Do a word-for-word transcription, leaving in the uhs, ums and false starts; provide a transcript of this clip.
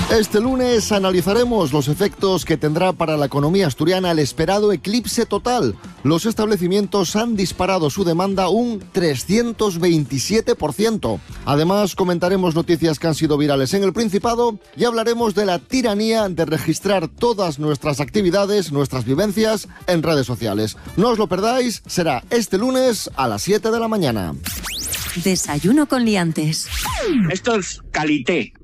Este lunes analizaremos los efectos que tendrá para la economía asturiana el esperado eclipse total. Los establecimientos han disparado su demanda un trescientos veintisiete por ciento. Además, comentaremos noticias que han sido virales en el Principado y hablaremos de la tiranía de registrar todas nuestras actividades, nuestras vivencias en redes sociales. No os lo perdáis, será este lunes a las siete de la mañana. Desayuno con liantes. Esto es calité.